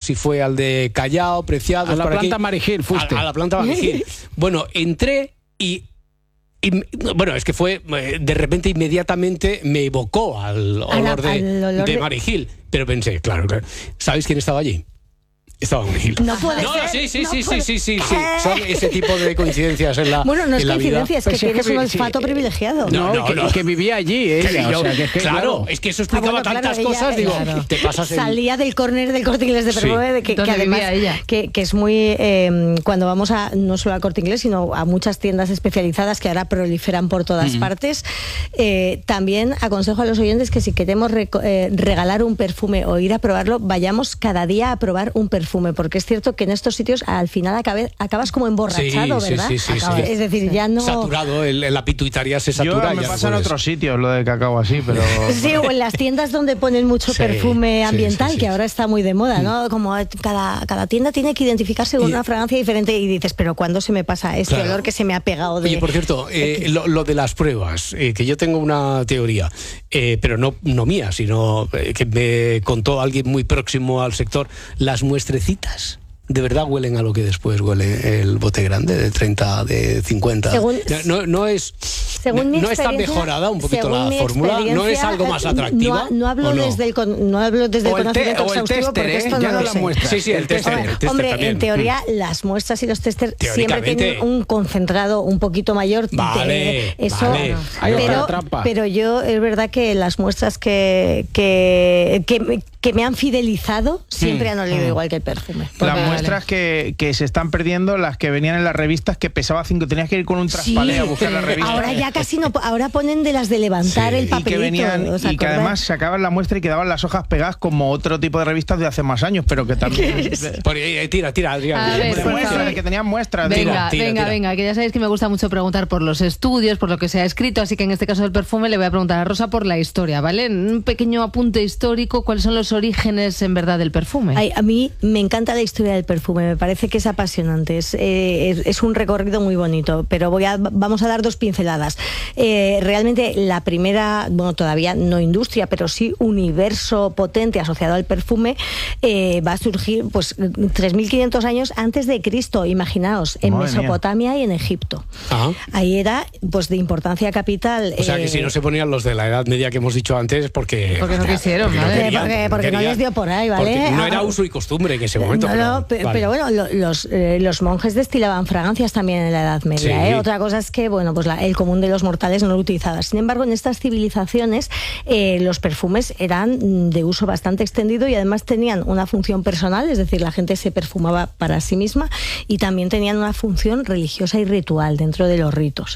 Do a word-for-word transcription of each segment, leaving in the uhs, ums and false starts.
si fue al de Callao, Preciados. A la por planta aquí. Marigil fuiste. A, a la planta Marigil. Bueno, entré y... Y, bueno, es que fue, de repente, inmediatamente me evocó al olor, la, de, al olor de de Marigil. Pero pensé, claro, claro. ¿Sabéis quién estaba allí? Estaba Marigil. No puede no, ser. sí, sí, no sí, puede... sí, sí, sí, sí. Son ese tipo de coincidencias en la Bueno, no es en la coincidencia, vida. es que Pues tienes es que un sí, olfato sí. privilegiado. No, No, que, no. que vivía allí ella. Que yo- o sea, que es que, claro, es que eso explicaba Ah, bueno, tantas claro, cosas, ella- digo, claro. te pasas en... Salía del córner del Corte Inglés de Sí. Perfume, de que, que ¿Dónde además vivía ella? Que, que es muy eh, cuando vamos a no solo al Corte Inglés, sino a muchas tiendas especializadas que ahora proliferan por todas Mm. partes. Eh, también aconsejo a los oyentes que si queremos reco- eh, regalar un perfume o ir a probarlo, vayamos cada día a probar un perfume, porque es cierto que en estos sitios al final acabe- acabas como emborrachado, Sí, ¿verdad? sí, sí, sí, Acabas- sí. Es decir, ya no... Saturado, el, la pituitaria se satura. Yo me ya no pasa en puedes. otros sitios lo de cacao así, pero... Sí, o en las tiendas donde ponen mucho Sí, perfume sí, ambiental, sí, sí. que ahora está muy de moda, ¿no? Como cada, cada tienda tiene que identificarse con Y- una fragancia diferente y dices, pero ¿cuándo se me pasa este Claro. olor que se me ha pegado de...? Oye, por cierto, eh, lo, lo de las pruebas, eh, que yo tengo una teoría, eh, pero no, no mía, sino eh, que me contó alguien muy próximo al sector, las muestrecitas. ¿De verdad huelen a lo que después huele el bote grande de treinta, de cincuenta? Según- no, no es... Según mi no está experiencia- mejorada un poquito según la mi fórmula, no es experiencia, algo más eh, atractiva. No, no hablo ¿o no? desde el con- no hablo desde el O el, te- conocimiento o el exhaustivo tester, porque ¿eh? esto Ya no no lo la sé. muestra. Sí, sí, el tester. Hombre, el tester hombre, también. en teoría Mm. las muestras y los testers siempre Teóricamente. tienen un concentrado un poquito mayor. de- Vale, eso, vale. Hay otra pero, trampa. pero yo es verdad que las muestras que que, que, me- que me han fidelizado siempre han olido igual que el perfume. Las Vale. muestras que, que se están perdiendo, las que venían en las revistas que pesaba cinco, tenías que ir con un traspalé a buscar la revista. Ahora ya casi no, ahora ponen de las de levantar Sí. el Y y papelito. que venían ¿os y que acordáis? además sacaban la muestra y quedaban las hojas pegadas como otro tipo de revistas de hace más años, pero que también Por ahí, eh, tira, tira, Adrián. A ver, de por muestras, favor. de que tenían muestras. Venga, digo. tira, venga, tira. venga, que ya sabéis que me gusta mucho preguntar por los estudios, por lo que se ha escrito, así que en este caso del perfume le voy a preguntar a Rosa por la historia, ¿vale? Un pequeño apunte histórico, ¿cuáles son los orígenes en verdad del perfume? Ay, a mí me encanta la historia del perfume, me parece que es apasionante, es, eh, es, es un recorrido muy bonito, pero voy a, vamos a dar dos pinceladas. Eh, realmente la primera, bueno, todavía no industria, pero sí universo potente asociado al perfume, eh, va a surgir pues tres mil quinientos años antes de Cristo, imaginaos, en Madre mía. Mesopotamia y en Egipto. Ajá. Ahí era pues de importancia capital. O sea, que eh, si no se ponían los de la Edad Media que hemos dicho antes, es porque... Porque no quisieron, porque ¿vale? querían, Porque- porque no querían. les dio por ahí, ¿vale? Porque no Ah, era uso y costumbre en ese momento. No, pero, no, pe- vale. pero bueno, lo- los, eh, los monjes destilaban fragancias también en la Edad Media. Sí. ¿eh? Otra cosa es que, bueno, pues la- el común de los mortales no lo utilizaba. Sin embargo, en estas civilizaciones eh, los perfumes eran mm, de uso bastante extendido y además tenían una función personal, es decir, la gente se perfumaba para sí misma y también tenían una función religiosa y ritual dentro de los ritos.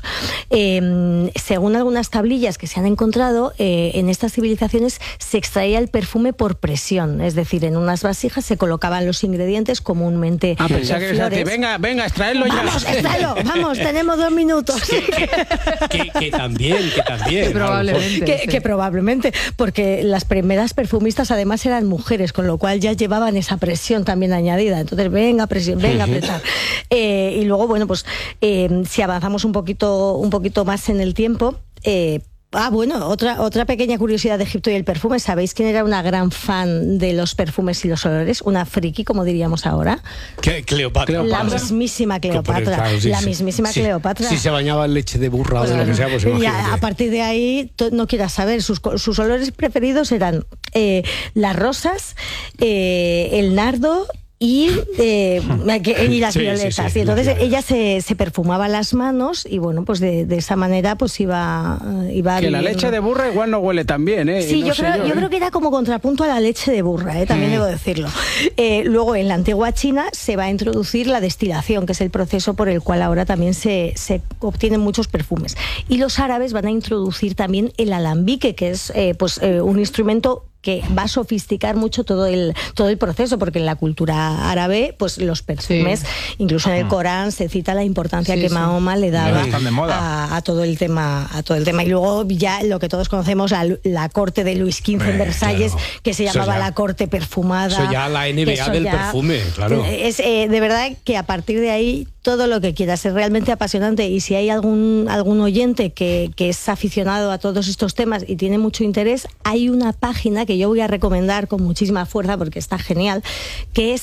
Eh, según algunas tablillas que se han encontrado, eh, en estas civilizaciones se extraía el perfume por presión, es decir, en unas vasijas se colocaban los ingredientes comúnmente Ah, de pensaba que ibas a decir, flores. venga, venga, extraerlo ya. Vamos, extraelo, vamos, tenemos dos minutos. que, que también, que también. Que probablemente. que, sí. que probablemente, porque las primeras perfumistas además eran mujeres, con lo cual ya llevaban esa presión también añadida. Entonces, venga, presión, venga, apretar. Eh, y luego, bueno, pues eh, si avanzamos un poquito, un poquito más en el tiempo, eh, Ah, bueno, otra, otra pequeña curiosidad de Egipto y el perfume. ¿Sabéis quién era una gran fan de los perfumes y los olores? Una friki, como diríamos ahora. Que- Cleopatra. La Claro. mismísima Cleopatra. Claro, sí, la sí. mismísima Sí. Cleopatra. Si se bañaba en leche de burra o de lo que sea, pues Y imagínate. a, a partir de ahí, to- no quieras saber, sus, co- sus olores preferidos eran eh, las rosas, eh, el nardo y, eh, que- y las Sí, sí, violetas. sí, y entonces las ella se, se perfumaba las manos y bueno, pues de, de esa manera pues iba, iba Que la viviendo. leche de burra igual no huele tan bien, ¿eh? Sí, No yo, sé creo, yo ¿eh? creo que era como contrapunto a la leche de burra, ¿eh? también debo decirlo. Eh, luego, en la antigua China se va a introducir la destilación, que es el proceso por el cual ahora también se, se obtienen muchos perfumes. Y los árabes van a introducir también el alambique, que es eh, pues, eh, un instrumento que va a sofisticar mucho todo el todo el proceso, porque en la cultura árabe, pues los perfumes, Sí. incluso en el Corán se cita la importancia Sí, que sí. Mahoma le Ya daba están de moda. a, a todo el tema, a todo el tema. Y luego ya lo que todos conocemos, la, la corte de Luis quince en Eh, Versalles, claro. que se Eso llamaba ya- la corte perfumada. Eso ya la N B A que eso del ya- perfume, claro. Es eh, de verdad que a partir de ahí todo lo que quieras es realmente apasionante, y si hay algún algún oyente que, que es aficionado a todos estos temas y tiene mucho interés, hay una página que yo voy a recomendar con muchísima fuerza porque está genial, que es